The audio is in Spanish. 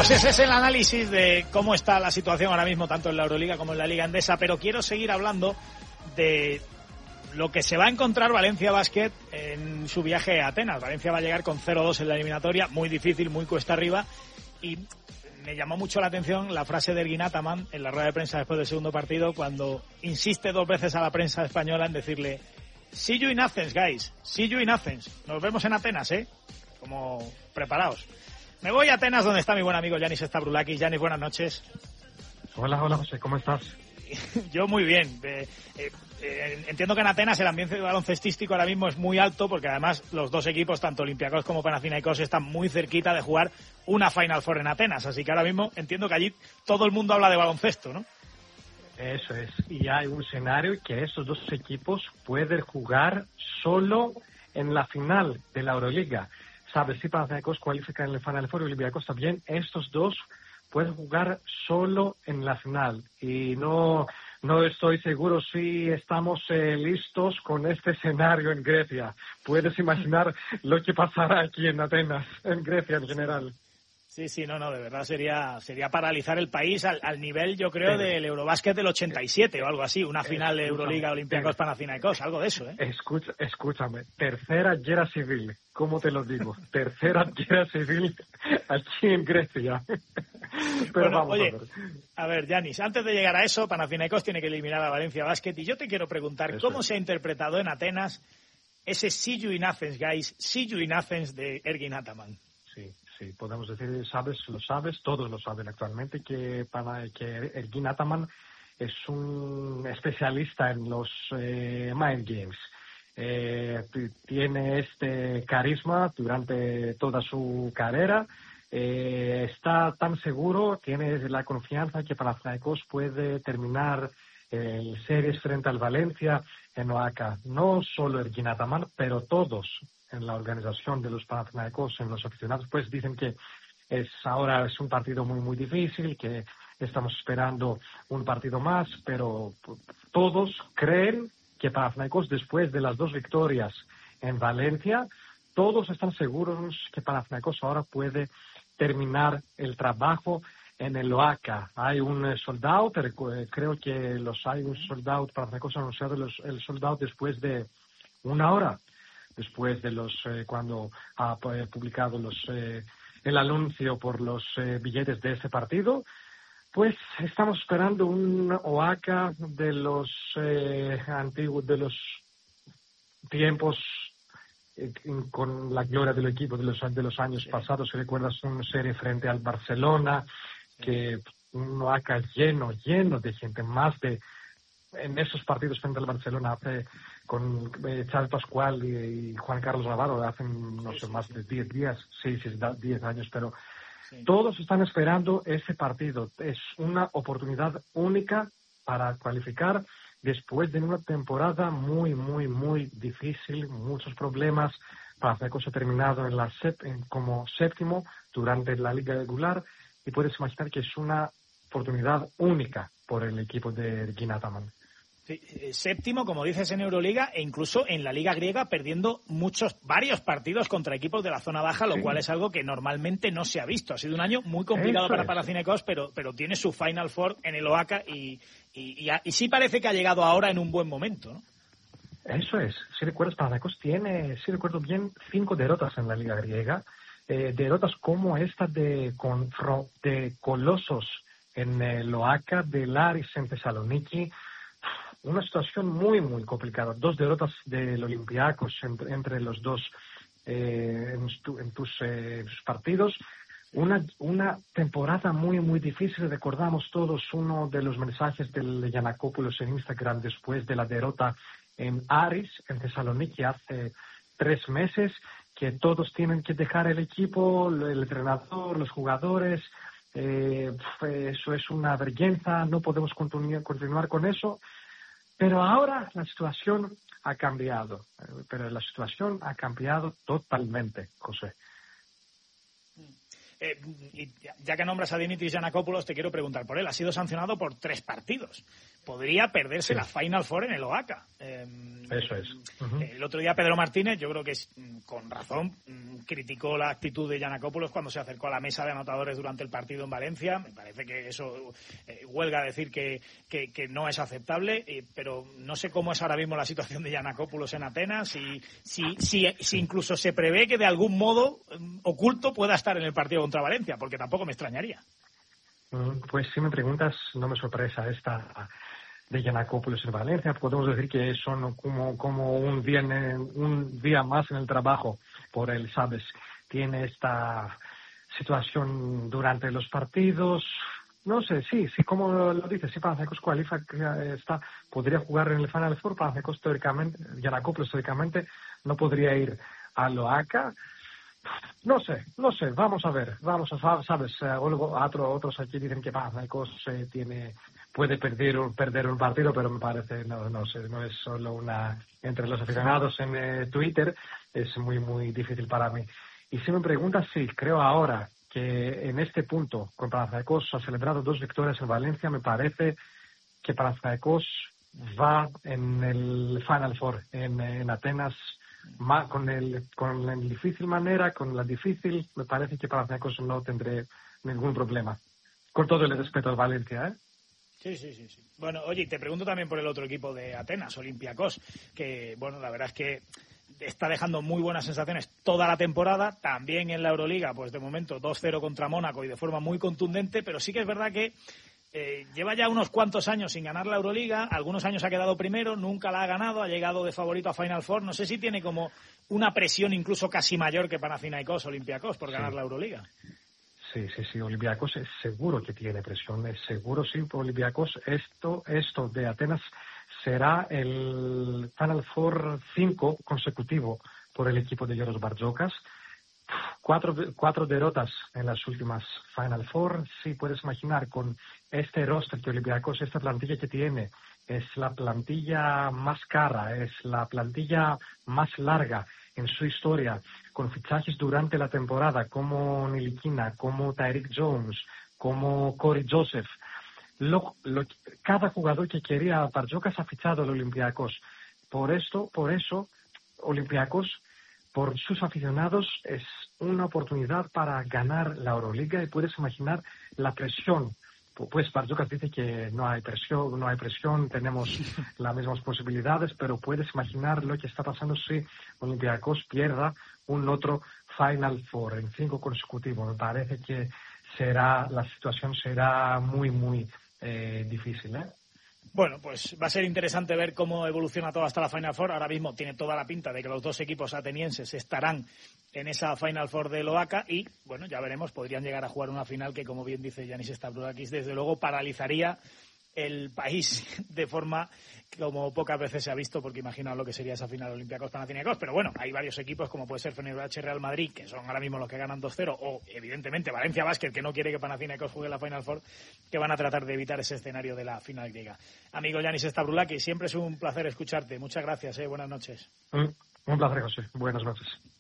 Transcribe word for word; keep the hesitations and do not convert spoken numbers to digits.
Pues ese es el análisis de cómo está la situación ahora mismo, tanto en la Euroliga como en la Liga Endesa, pero quiero seguir hablando de lo que se va a encontrar Valencia Basket en su viaje a Atenas. Valencia va a llegar con cero dos en la eliminatoria, muy difícil, muy cuesta arriba, y me llamó mucho la atención la frase de Ergin Ataman en la rueda de prensa después del segundo partido, cuando insiste dos veces a la prensa española en decirle: see you in Athens, guys, see you in Athens, nos vemos en Atenas, ¿eh? Como preparaos. Me voy a Atenas, donde está mi buen amigo Yanis Stavroulakis. Yanis, buenas noches. Hola, hola José, ¿cómo estás? Yo muy bien. Eh, eh, eh, entiendo que en Atenas el ambiente baloncestístico ahora mismo es muy alto, porque además los dos equipos, tanto Olympiacos como Panathinaikos, están muy cerquita de jugar una Final Four en Atenas. Así que ahora mismo entiendo que allí todo el mundo habla de baloncesto, ¿no? Eso es. Y hay un escenario que estos dos equipos pueden jugar solo en la final de la Euroliga. Sabes, si Panathinaikos cualifica en el Final Four y Olympiacos también, estos dos pueden jugar solo en la final. Y no, no estoy seguro si estamos eh, listos con este escenario en Grecia. Puedes imaginar lo que pasará aquí en Atenas, en Grecia en general. Sí, sí, no, no, de verdad sería sería paralizar el país al, al nivel, yo creo, Pero, del Eurobásquet del ochenta y siete o algo así, una final de Euroliga, Olympiacos, Panathinaikos, algo de eso, ¿eh? Escucha, escúchame, tercera guerra civil, ¿cómo te lo digo? Tercera guerra civil aquí en Grecia. Pero bueno, vamos oye, a ver. A ver, Yanis, antes de llegar a eso, Panathinaikos tiene que eliminar a Valencia Basket, y yo te quiero preguntar, Eso ¿cómo es. se ha interpretado en Atenas ese see you in Athens, guys, see you in Athens de Ergin Ataman? Sí. Sí, podemos decir, sabes, lo sabes, todos lo saben actualmente, que para que Ergin Ataman es un especialista en los eh, mind games. Eh, tiene este carisma durante toda su carrera, eh, está tan seguro, tiene la confianza que Panathinaikos puede terminar el series frente al Valencia en Oaxaca. No solo Ergin Ataman, pero todos en la organización de los Panathinaikos, en los aficionados, pues dicen que es ahora es un partido muy, muy difícil, que estamos esperando un partido más, pero todos creen que Panathinaikos, después de las dos victorias en Valencia, todos están seguros que Panathinaikos ahora puede terminar el trabajo en el Oaxaca. Hay un sold out, creo que los hay un sold out, Panathinaikos ha anunciado los, el sold out después de una hora. Después de los eh, cuando ha eh, publicado los eh, el anuncio por los eh, billetes de ese partido, pues estamos esperando un Oaxaca de los eh, antiguos, de los tiempos eh, con la gloria del equipo de los de los años sí. pasados. Si recuerdas una serie frente al Barcelona, sí. que un Oaxaca lleno, lleno de gente, más de en esos partidos frente al Barcelona hace con eh, Xavi Pascual y, y Juan Carlos Navarro hacen, no sí, sé, sí, más sí. de diez días, sí, sí, diez años, pero sí. todos están esperando ese partido. Es una oportunidad única para cualificar después de una temporada muy, muy, muy difícil, muchos problemas. Panathinaikos ha terminado en la sep- en, como séptimo durante la liga regular, y puedes imaginar que es una oportunidad única por el equipo de Ergin Ataman. Sí, séptimo, como dices, en Euroliga, e incluso en la Liga griega, perdiendo muchos, varios partidos contra equipos de la zona baja, lo sí. cual es algo que normalmente no se ha visto. Ha sido un año muy complicado Eso para Panathinaikos, pero, pero tiene su Final Four en el Oaxaca y, y, y, y sí parece que ha llegado ahora en un buen momento, ¿no? Eso es. Si recuerdas, Panathinaikos tiene, si recuerdo bien, cinco derrotas en la Liga griega. Eh, derrotas como esta de, confro- de Colosos en el Oaxaca, de Laris en Tesaloniki. Una situación muy, muy complicada. Dos derrotas del Olympiacos entre, entre los dos eh, en, tu, en tus eh, partidos. Una, una temporada muy, muy difícil. Recordamos todos uno de los mensajes del Giannakopoulos en Instagram después de la derrota en Aris, en Tesaloniki, hace tres meses, que todos tienen que dejar el equipo, el entrenador, los jugadores. Eh, eso es una vergüenza, no podemos continu- continuar con eso. Pero ahora la situación ha cambiado, pero la situación ha cambiado totalmente, José. Eh, y ya que nombras a Dimitris Giannakopoulos, te quiero preguntar por él. Ha sido sancionado por tres partidos. podría perderse sí. la Final Four en el Oaca. Eh, Eso es. Uh-huh. El otro día Pedro Martínez, yo creo que con razón, criticó la actitud de Giannakopoulos cuando se acercó a la mesa de anotadores durante el partido en Valencia. Me parece que eso eh, huelga decir que, que, que no es aceptable, eh, pero no sé cómo es ahora mismo la situación de Giannakopoulos en Atenas, y si, si, si incluso se prevé que de algún modo um, oculto pueda estar en el partido contra Valencia, porque tampoco me extrañaría. Pues si me preguntas, no me sorpresa esta de Giannakopoulos en Valencia. Podemos decir que son como, como un, día en, un día más en el trabajo por él, ¿sabes? Tiene esta situación durante los partidos. No sé, sí, sí, como lo dices, si Panathinaikos cualifica, está, podría jugar en el Final Four. Panathinaikos teóricamente, Giannakopoulos teóricamente no podría ir al Oaca. No sé, no sé, vamos a ver, vamos a sabes, eh, otro, otros aquí dicen que Panathinaikos eh, tiene, puede perder, perder un partido, pero me parece, no, no sé, no es solo una, entre los aficionados en eh, Twitter, es muy, muy difícil para mí. Y si me preguntas, sí, creo ahora que en este punto, con Panathinaikos ha celebrado dos victorias en Valencia, me parece que Panathinaikos va en el Final Four, en, en Atenas, con el con la difícil manera, con la difícil, me parece que Panathinaikos no tendré ningún problema. Con todo el respeto a Valencia, ¿eh? Sí, sí, sí, sí. Bueno, oye, te pregunto también por el otro equipo de Atenas, Olympiacos, que, bueno, la verdad es que está dejando muy buenas sensaciones toda la temporada, también en la Euroliga, pues de momento dos cero contra Mónaco y de forma muy contundente, pero sí que es verdad que Eh, lleva ya unos cuantos años sin ganar la Euroliga, algunos años ha quedado primero, nunca la ha ganado, ha llegado de favorito a Final Four. No sé si tiene como una presión incluso casi mayor que Panathinaikos, Olympiacos, por ganar sí. la Euroliga. Sí, sí, sí, Olympiacos es seguro que tiene presión, es seguro sí, Olympiacos. Esto, esto de Atenas será el Final Four cinco consecutivo por el equipo de George Bartzokas. Cuatro, cuatro derrotas en las últimas Final Four. Sí, puedes imaginar con este roster que Olympiacos, esta plantilla que tiene, es la plantilla más cara, es la plantilla más larga en su historia, con fichajes durante la temporada como Nilikina, como Tyreek Jones, como Corey Joseph. Lo, lo, cada jugador que quería Bartzokas ha fichado al Olympiacos. Por esto, por eso, Olympiacos, por sus aficionados, es una oportunidad para ganar la Euroliga, y puedes imaginar la presión. Pues Bartzokas dice que no hay presión, no hay presión, tenemos las mismas posibilidades, pero puedes imaginar lo que está pasando si Olympiacos pierda un otro Final Four en cinco consecutivos. Me parece que será, la situación será muy, muy eh, difícil, ¿eh? Bueno, pues va a ser interesante ver cómo evoluciona todo hasta la Final Four. Ahora mismo tiene toda la pinta de que los dos equipos atenienses estarán en esa Final Four de Oaca y, bueno, ya veremos, podrían llegar a jugar una final que, como bien dice Giannis Stavroulakis, desde luego paralizaría el país de forma como pocas veces se ha visto, porque imaginaos lo que sería esa final Olympiacos-Panathinaikos. Pero bueno, hay varios equipos como puede ser Fenerbahce, Real Madrid, que son ahora mismo los que ganan dos cero, o evidentemente Valencia Basket, que no quiere que Panathinaikos juegue la Final Four, que van a tratar de evitar ese escenario de la final griega. Amigo Giannis Stavroulakis, siempre es un placer escucharte. Muchas gracias, ¿eh? Buenas noches. Un, un placer, José. Buenas noches.